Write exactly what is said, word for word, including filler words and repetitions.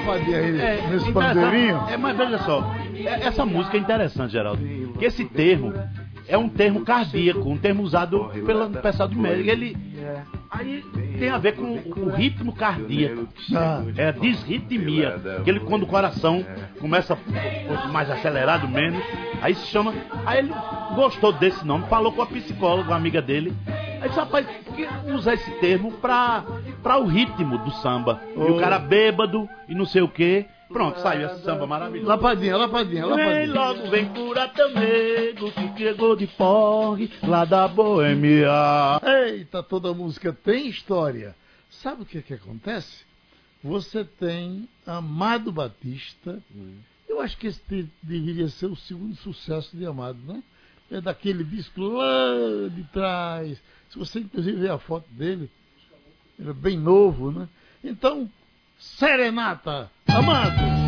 lapadinha aí É, nesse então, pandeirinho. essa- É, mas veja só, é- essa música é interessante, Geraldo, que esse termo é um termo cardíaco, um termo usado pelo pessoal do médico. Ele, aí tem a ver com o ritmo cardíaco, Ah. é a disritmia, aquele quando o coração começa um pouco mais acelerado, menos, aí se chama, aí ele gostou desse nome, falou com a psicóloga, uma amiga dele, aí disse, rapaz, por que usar esse termo pra, pra o ritmo do samba? E o cara bêbado e não sei o que, pronto, saiu esse samba maravilhoso. Lapadinha, lapadinha, Vem lapadinha. logo, vem curar teu nego que chegou de porre lá da Boêmia. Eita, toda música tem história. Sabe o que que acontece? Você tem Amado Batista. Eu acho que esse te- deveria ser o segundo sucesso de Amado, né? É daquele disco lá de trás. Se você inclusive ver a foto dele, ele é bem novo, né? Então, Serenata, Amado.